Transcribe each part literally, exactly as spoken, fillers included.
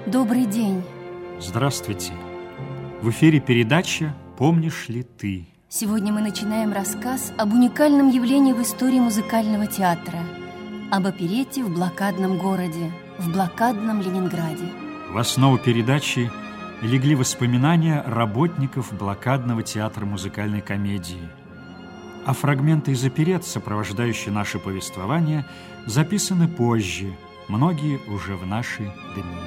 Добрый день. Здравствуйте. В эфире передача «Помнишь ли ты?». Сегодня мы начинаем рассказ об уникальном явлении в истории музыкального театра, об оперетте в блокадном городе, в блокадном Ленинграде. В основу передачи легли воспоминания работников блокадного театра музыкальной комедии. А фрагменты из оперетт, сопровождающие наше повествование, записаны позже, многие уже в наши дни.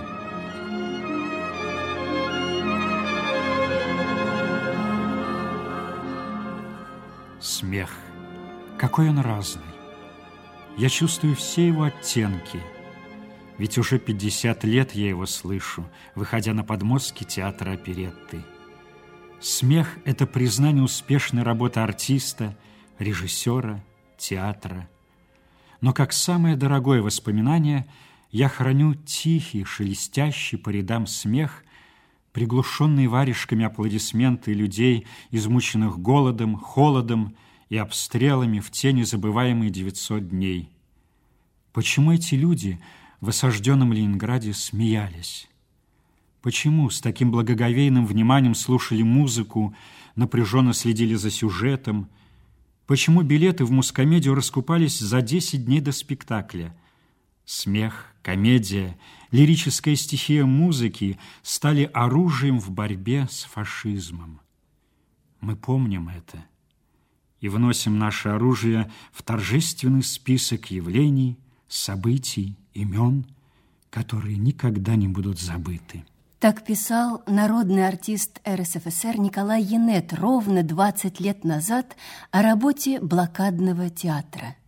Смех. Какой он разный. Я чувствую все его оттенки. Ведь уже пятьдесят лет я его слышу, выходя на подмостки театра оперетты. Смех – это признание успешной работы артиста, режиссера, театра. Но как самое дорогое воспоминание я храню тихий, шелестящий по рядам смех, приглушенные варежками аплодисменты людей, измученных голодом, холодом и обстрелами в те незабываемые девятьсот дней. Почему эти люди в осажденном Ленинграде смеялись? Почему с таким благоговейным вниманием слушали музыку, напряженно следили за сюжетом? Почему билеты в музкомедию раскупались за десять дней до спектакля? Смех, комедия, лирическая стихия музыки стали оружием в борьбе с фашизмом. Мы помним это и вносим наше оружие в торжественный список явлений, событий, имен, которые никогда не будут забыты. Так писал народный артист эр эс эф эс эр Николай Енет ровно двадцать лет назад о работе блокадного театра.